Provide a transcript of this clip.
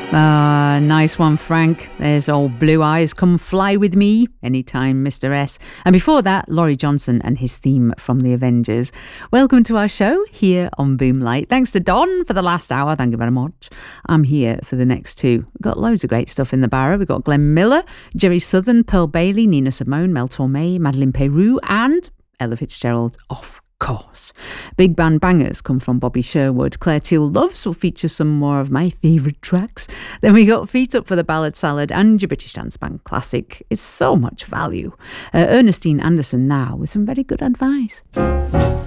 Nice one, Frank. There's old Blue Eyes, Come Fly With Me, Anytime, Mr. S. And before that, Laurie Johnson and his theme from The Avengers. Welcome to our show here on Boomlight. Thanks to Don for the last hour. Thank you very much. I'm here for the next two. We've got loads of great stuff in the barrow. We've got Glenn Miller, Jerry Southern, Pearl Bailey, Nina Simone, Mel Torme, Madeleine Peru, and Ella Fitzgerald, of course. Big band bangers come from Bobby Sherwood. Claire Teal Loves will feature some more of my favourite tracks. Then we got Feet Up for the Ballad Salad and your British Dance Band classic. It's so much value. Ernestine Anderson now with some very good advice.